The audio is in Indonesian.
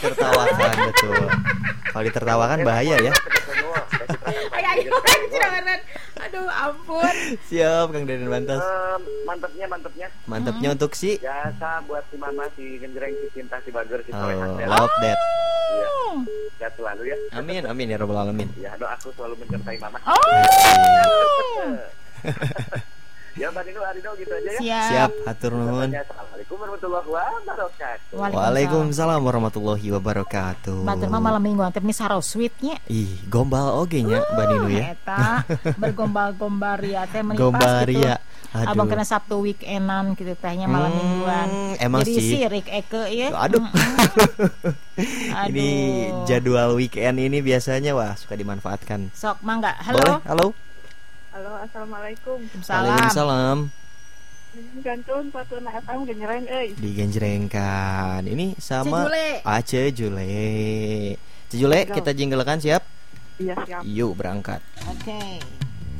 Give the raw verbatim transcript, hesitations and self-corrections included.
Tertawakan betul. Kalau ditertawakan bahaya ya. Ayo ayo Cirawanan. Aduh ampun. Siap Kang Deden Bantas. Eh, mantepnya mantepnya. Mantapnya untuk si Biasa buat si mama, si genjreng, si cinta, si bager, si oh, solehan. love that. Ya, sehat selalu ya. Amin amin ya rabbal alamin. Ya, doaku selalu menyertai mama. Oh. Ya, Mbak Nino, Arino gitu aja ya. Siap. Siap, hatur nuhun. Assalamualaikum warahmatullahi wabarakatuh. Waalaikumsalam warahmatullahi wabarakatuh. Batur mah malam minggu teh meni saro sweetnya. Ih, gombal oge nya Mbak Ninu ya. Eta bergombal-gombal ria teh meni pas Gombaria. gitu. Abang kena Sabtu weekendan gitu tehnya malam Hmm, mingguan. emang Jadi sih. sirik Eke ya. Aduh. Aduh. Ini jadwal weekend ini biasanya wah suka dimanfaatkan. Sok mangga. Boleh? Halo. Halo. Halo, assalamualaikum. Salam. Waalaikumsalam. Gantun patuna F M genjreng euy. Digenjrengkan. Ini sama Cejule. Ace Jule. Cejule Go. kita jingglekan siap? Iya, siap. Yuk berangkat. Oke.